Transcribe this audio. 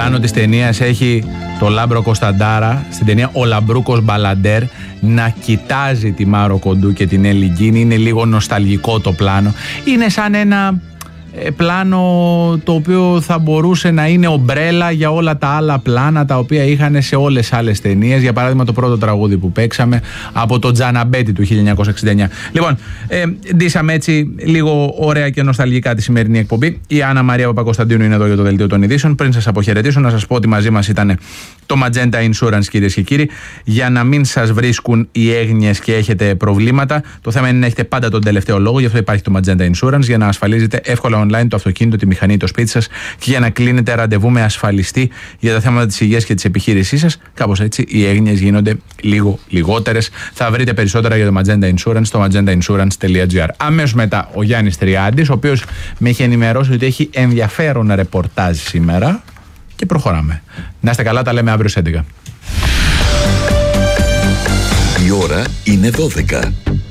πλάνο της ταινίας έχει το Λάμπρο Κωνσταντάρα στην ταινία «Ο Λαμπρούκος Μπαλαντέρ» να κοιτάζει τη Μάρο Κοντού και την Έλλη Γκίνη. Είναι λίγο νοσταλγικό το πλάνο. Είναι σαν ένα πλάνο το οποίο θα μπορούσε να είναι ομπρέλα για όλα τα άλλα πλάνα τα οποία είχαν σε όλες τις άλλες ταινίες. Για παράδειγμα το πρώτο τραγούδι που παίξαμε από το Τζαναμπέτη του 1969. Λοιπόν, ντύσαμε έτσι λίγο ωραία και νοσταλγικά τη σημερινή εκπομπή. Η Άννα Μαρία Παπακοσταντίνου είναι εδώ για το Δελτίο των Ειδήσεων. Πριν σας αποχαιρετήσω, να σας πω ότι μαζί μας ήταν το Magenta Insurance, κυρίες και κύριοι, για να μην σας βρίσκουν οι έγνοιες και έχετε προβλήματα. Το θέμα είναι να έχετε πάντα τον τελευταίο λόγο, γι' αυτό υπάρχει το Magenta Insurance, για να ασφαλίζετε εύκολα online το αυτοκίνητο, τη μηχανή, το σπίτι σας και για να κλείνετε ραντεβού με ασφαλιστή για τα θέματα της υγείας και της επιχείρησής σας. Κάπως έτσι οι έγνοιες γίνονται λίγο λιγότερες. Θα βρείτε περισσότερα για το Magenta Insurance στο magentainsurance.gr. Αμέσως μετά ο Γιάννης Τριάντης, ο οποίος με έχει ενημερώσει ότι έχει ενδιαφέρον ρεπορτάζ σήμερα και προχωράμε. Να είστε καλά, τα λέμε αύριο στις 11. Η ώρα είναι 12.